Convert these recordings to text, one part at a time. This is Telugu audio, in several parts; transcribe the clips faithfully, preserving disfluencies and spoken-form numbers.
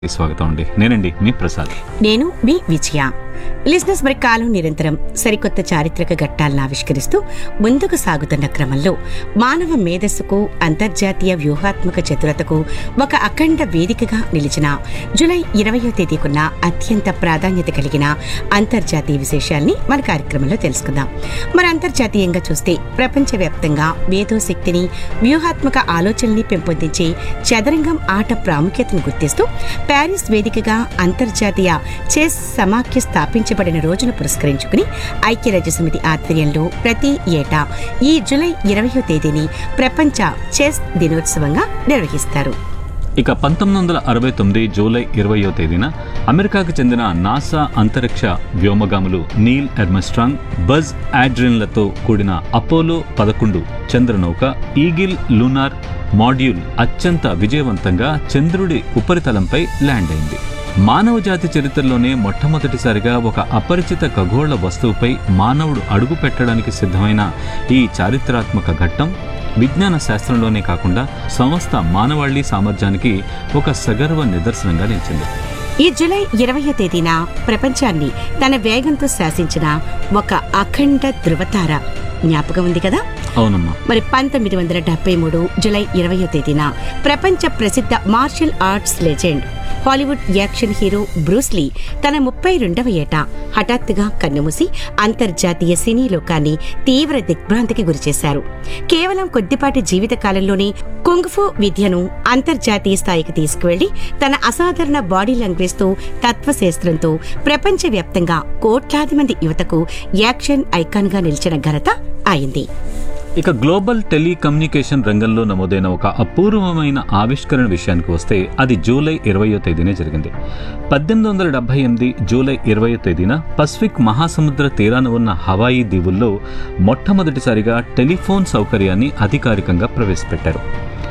స్వాగతం అండి. నేనండి మీ ప్రసాద్. నేను మీ విజయ. లిజినెస్ మరి కాలం నిరంతరం సరికొత్త చారిత్రక ఘట్టాలను ఆవిష్కరిస్తూ ముందుకు సాగుతున్న క్రమంలో మానవ మేధస్సుకు అంతర్జాతీయ వ్యూహాత్మక చతురతకు ఒక అఖండ వేదికగా నిలిచిన జూలై ఇరవయో తేదీకున్న అత్యంత ప్రాధాన్యత కలిగిన అంతర్జాతీయ విశేషాల్ని మన కార్యక్రమంలో తెలుసుకుందాం. మరి అంతర్జాతీయంగా చూస్తే ప్రపంచవ్యాప్తంగా మేధోశక్తిని వ్యూహాత్మక ఆలోచనల్ని పెంపొందించే చదరంగం ఆట ప్రాముఖ్యతను గుర్తిస్తూ ప్యారిస్ వేదికగా అంతర్జాతీయ చెస్ సమాఖ్య స్థాపించబడిన రోజును పురస్కరించుకుని ఐక్యరాజ్యసమితి ఆధ్వర్యంలో ప్రతి ఏటా ఈ జూలై ఇరవయో తేదీని ప్రపంచ చెస్ దినోత్సవంగా నిర్వహిస్తారు. ఇక పంతొమ్మిది వందల అరవై తొమ్మిది జూలై ఇరవయో తేదీన అమెరికాకు చెందిన నాసా అంతరిక్ష వ్యోమగాములు నీల్ ఎర్మస్ట్రాంగ్, బజ్ ఆడ్రిన్లతో కూడిన అపోలో పదకొండు చంద్రనౌక ఈగిల్ లూనార్ మాడ్యూల్ అత్యంత విజయవంతంగా చంద్రుడి ఉపరితలంపై ల్యాండ్ అయింది. మానవజాతి చరిత్రలోనే మొట్టమొదటిసారిగా ఒక అపరిచిత ఖగోళ వస్తువుపై మానవుడు అడుగు పెట్టడానికి సిద్ధమైన ఈ చారిత్రాత్మక ఘట్టం విజ్ఞాన శాస్త్రంలోనే కాకుండా సమస్త మానవాళి సామర్థ్యానికి ఒక సగర్వ నిదర్శనంగా నిలిచింది. ఈ జూలై ఇరవయో తేదీన ప్రపంచాన్ని తన వేగంతో శాసించిన ఒక అఖండ ధృవతార జ్ఞాపకం ఉంది కదా? అవునమ్మా. మరి పంతొమ్మిది వందల డెబ్బై మూడు జూలై ఇరవయో తేదీన ప్రపంచ ప్రసిద్ధ martial arts legend Hollywood action hero Bruce Lee తన ముప్పై రెండవ ఏట హఠాత్తుగా కన్నుమూసి అంతర్జాతీయ సినీ లోకాన్ని తీవ్ర దిగ్భ్రాంతికి గురిచేశారు. కేవలం కొద్దిపాటి జీవిత కాలంలోనే కుంగ్ఫు విద్యను అంతర్జాతీయ స్థాయికి తీసుకువెళ్లి తన అసాధారణ బాడీ లాంగ్వేజ్ తో తత్వశాస్త్రంతో ప్రపంచవ్యాప్తంగా కోట్లాది మంది యువతకు యాక్షన్ ఐకాన్ గా నిలిచిన ఘనత అయింది. ఇక గ్లోబల్ టెలికమ్యూనికేషన్ రంగంలో నమోదైన ఒక అపూర్వమైన ఆవిష్కరణ విషయానికి వస్తే అది జూలై ఇరవయో తేదీనే జరిగింది. పద్దెనిమిది వందల డెబ్బై ఎనిమిది జూలై ఇరవయో తేదీన పసిఫిక్ మహాసముద్ర తీరాన ఉన్న హవాయి దీవుల్లో మొట్టమొదటిసారిగా టెలిఫోన్ సౌకర్యాన్ని అధికారికంగా ప్రవేశపెట్టారు.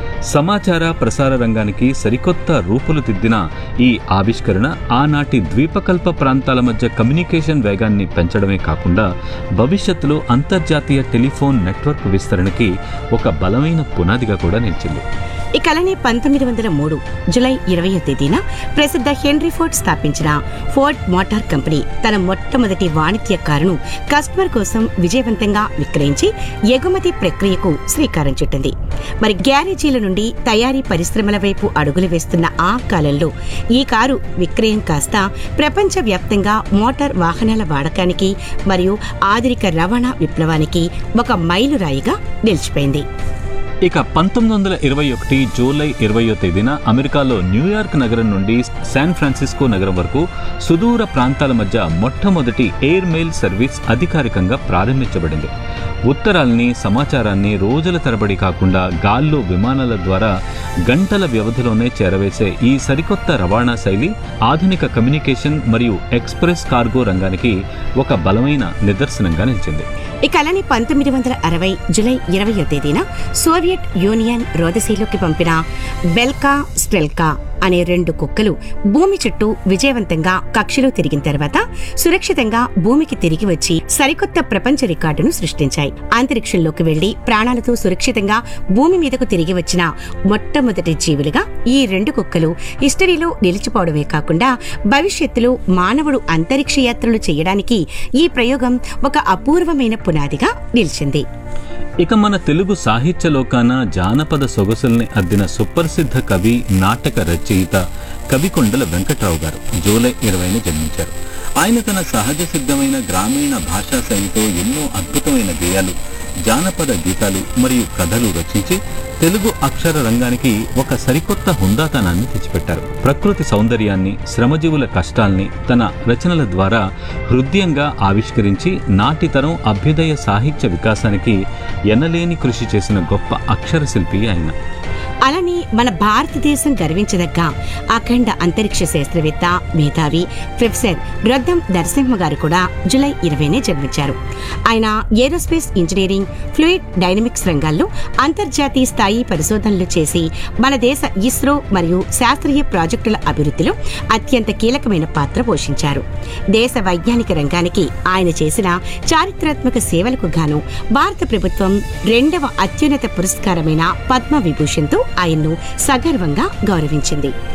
సమాచార ప్రసార రంగానికి సరికొత్త రూపులు దిద్దిన ఈ ఆవిష్కరణ ఆనాటి ద్వీపకల్ప ప్రాంతాల మధ్య కమ్యూనికేషన్ వేగాన్ని పెంచడమే కాకుండా భవిష్యత్తులో అంతర్జాతీయ టెలిఫోన్ నెట్వర్క్ విస్తరణకి ఒక బలమైన పునాదిగా కూడా నిలిచింది. ఈ కళని పంతొమ్మిది వందల మూడు జూలై ఇరవయో తేదీన ప్రసిద్ధ హెన్రీ ఫోర్డ్ స్థాపించిన ఫోర్డ్ మోటార్ కంపెనీ తన మొట్టమొదటి వాణిజ్య కారును కస్టమర్ కోసం విజయవంతంగా విక్రయించి ఎగుమతి ప్రక్రియకు శ్రీకారం చుట్టింది. మరి గ్యారేజీల నుండి తయారీ పరిశ్రమల వైపు అడుగులు వేస్తున్న ఆ కాలంలో ఈ కారు విక్రయం కాస్త ప్రపంచవ్యాప్తంగా మోటార్ వాహనాల వాడకానికి మరియు ఆధునిక రవాణా విప్లవానికి ఒక మైలురాయిగా నిలిచిపోయింది. ఇక పంతొమ్మిది వందల ఇరవై ఒకటి జూలై ఇరవయో తేదీన అమెరికాలో న్యూయార్క్ నగరం నుండి శాన్ ఫ్రాన్సిస్కో నగరం వరకు సుదూర ప్రాంతాల మధ్య మొట్టమొదటి ఎయిర్ మెయిల్ సర్వీస్ అధికారికంగా ప్రారంభించబడింది. ఉత్తరాల్ని సమాచారాన్ని రోజుల తరబడి కాకుండా గాల్లో విమానాల ద్వారా గంటల వ్యవధిలోనే చేరవేసే ఈ సరికొత్త రవాణా శైలి ఆధునిక కమ్యూనికేషన్ మరియు ఎక్స్ప్రెస్ కార్గో రంగానికి ఒక బలమైన నిదర్శనంగా నిలిచింది. ఈ కళని పంతొమ్మిది వందల అరవై జూలై ఇరవయో తేదీన సోవియట్ యూనియన్ రోదసీలోకి పంపిన బెల్కా స్ట్రెల్కా అనే రెండు కుక్కలు భూమి చుట్టూ విజయవంతంగా కక్షలో తిరిగిన తర్వాత సురక్షితంగా భూమికి తిరిగి వచ్చి సరికొత్త ప్రపంచ రికార్డును సృష్టించాయి. అంతరిక్షంలోకి వెళ్లి ప్రాణాలతో సురక్షితంగా భూమి మీదకు తిరిగి వచ్చిన మొట్టమొదటి జీవులుగా ఈ రెండు కుక్కలు హిస్టరీలో నిలిచిపోవడమే కాకుండా భవిష్యత్తులో మానవుడు అంతరిక్ష యాత్రలు చేయడానికి ఈ ప్రయోగం ఒక అపూర్వమైన పునాదిగా నిలిచింది. ఇక మన తెలుగు సాహిత్య లోకాన జానపద సొగసుల్ని అద్దిన సుప్రసిద్ధ కవి, నాటక రచయిత కవికొండల వెంకట్రావు గారు జూలై ఇరవైన జన్మించారు. ఆయన తన సహజ సిద్ధమైన గ్రామీణ భాషా శైలితో ఎన్నో అద్భుతమైన గేయాలు, జానపద గీతాలు మరియు కథలు రచించి తెలుగు అక్షర రంగానికి ఒక సరికొత్త హుందాతనాన్ని తెచ్చిపెట్టారు. ప్రకృతి సౌందర్యాన్ని, శ్రమజీవుల కష్టాల్ని తన రచనల ద్వారా హృదయంగా ఆవిష్కరించి నాటి తరం అభ్యుదయ సాహిత్య వికాసానికి ఎనలేని కృషి చేసిన గొప్ప అక్షర శిల్పి ఆయన. అలానే మన భారతదేశం గర్వించదగ్గ అఖండ అంతరిక్ష శాస్త్రవేత్త, మేధావి ప్రొఫెసర్ రొద్దం నరసింహ గారు కూడా జూలై ఇరవైనే జన్మించారు. ఆయన ఏరోస్పేస్ ఇంజనీరింగ్, ఫ్లూయిడ్ డైనమిక్స్ రంగాల్లో అంతర్జాతీయ స్థాయి పరిశోధనలు చేసి మన దేశ ఇస్రో మరియు శాస్త్రీయ ప్రాజెక్టుల అభివృద్ధిలో అత్యంత కీలకమైన పాత్ర పోషించారు. దేశ వైజ్ఞానిక రంగానికి ఆయన చేసిన చారిత్రాత్మక సేవలకు గాను భారత ప్రభుత్వం రెండవ అత్యున్నత పురస్కారమైన పద్మ విభూషణ్తో ఆయన్ను సగర్వంగా గౌరవించింది.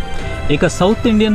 ఇక సౌత్ ఇండియన్